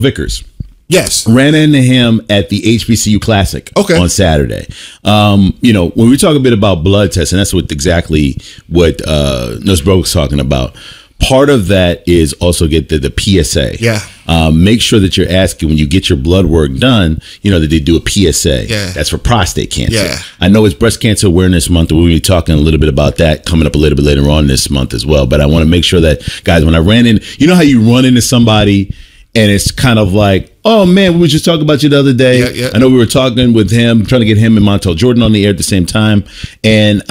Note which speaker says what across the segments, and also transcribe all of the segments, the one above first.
Speaker 1: Vickers.
Speaker 2: Yes.
Speaker 1: Ran into him at the HBCU Classic on Saturday. When we talk a bit about blood tests, and that's exactly what Nurse Bro was talking about. Part of that is also get the PSA.
Speaker 2: Yeah.
Speaker 1: Make sure that you're asking when you get your blood work done, that they do a PSA.
Speaker 2: Yeah.
Speaker 1: That's for prostate cancer.
Speaker 2: Yeah.
Speaker 1: I know it's Breast Cancer Awareness Month, and we'll be talking a little bit about that coming up a little bit later on this month as well. But I want to make sure that, guys, when I ran in, you know how you run into somebody and it's kind of like, oh, man, we were just talking about you the other day.
Speaker 2: Yeah.
Speaker 1: I know we were talking with him, trying to get him and Montel Jordan on the air at the same time. And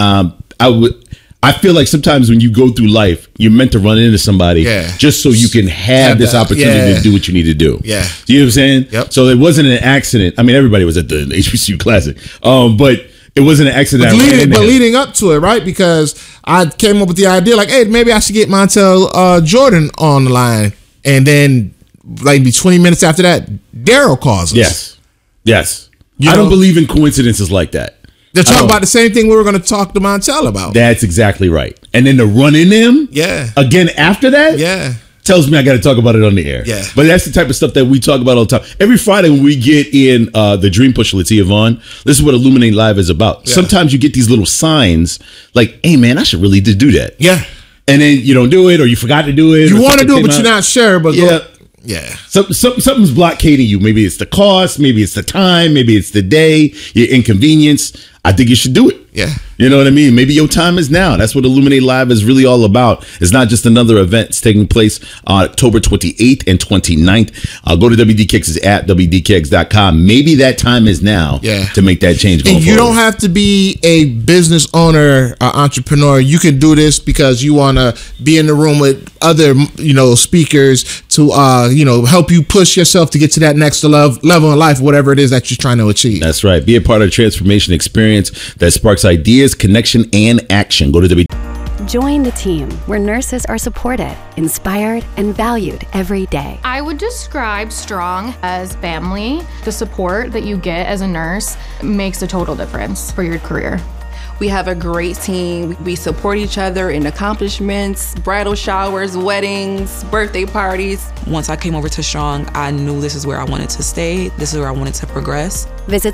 Speaker 1: I feel like sometimes when you go through life, you're meant to run into somebody just so you can have this opportunity to do what you need to do.
Speaker 2: Yeah.
Speaker 1: You know what I'm saying?
Speaker 2: Yep.
Speaker 1: So it wasn't an accident. I mean, everybody was at the HBCU Classic. But it wasn't an accident.
Speaker 2: But leading up to it, right? Because I came up with the idea like, hey, maybe I should get Montel Jordan on the line. And then like 20 minutes after that, Daryl calls us.
Speaker 1: Yes. I don't believe in coincidences like that.
Speaker 2: They're talking about the same thing we were going to talk to Montel about.
Speaker 1: That's exactly right. And then to run into him again after that tells me I got to talk about it on the air.
Speaker 2: Yeah.
Speaker 1: But that's the type of stuff that we talk about all the time. Every Friday when we get in the Dream Push Latia Vaughn, this is what Illuminate Live is about. Yeah. Sometimes you get these little signs like, hey, man, I should really do that.
Speaker 2: Yeah.
Speaker 1: And then you don't do it or you forgot to do it.
Speaker 2: You want to do it, but you're not sure. But
Speaker 1: yeah. Something's blockading you. Maybe it's the cost. Maybe it's the time. Maybe it's the day. Your inconvenience. I think you should do it.
Speaker 2: Yeah.
Speaker 1: You know what I mean? Maybe your time is now. That's what Illuminate Live is really all about. It's not just another event. It's taking place on October 28th and 29th. Go to WDKX's app, WDKX.com. Maybe that time is now to make that change going
Speaker 2: forward. You don't
Speaker 1: forward.
Speaker 2: have to be a business owner or entrepreneur. You can do this because you want to be in the room with other, speakers to, help you push yourself to get to that next level in life, whatever it is that you're trying to achieve.
Speaker 1: That's right. Be a part of a transformation experience that sparks ideas, connection, and action. Go to
Speaker 3: Join the team where nurses are supported, inspired, and valued every day.
Speaker 4: I would describe Strong as family. The support that you get as a nurse makes a total difference for your career.
Speaker 5: We have a great team. We support each other in accomplishments, bridal showers, weddings, birthday parties.
Speaker 6: Once I came over to Strong, I knew this is where I wanted to stay. This is where I wanted to progress.
Speaker 3: Visit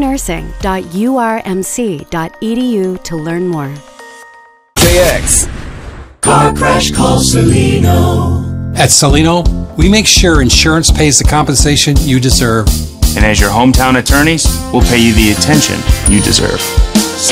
Speaker 3: strongnursing.urmc.edu to learn more.
Speaker 7: KX. Car Crash Call Salino.
Speaker 8: At Salino, we make sure insurance pays the compensation you deserve.
Speaker 9: And as your hometown attorneys, we'll pay you the attention you deserve.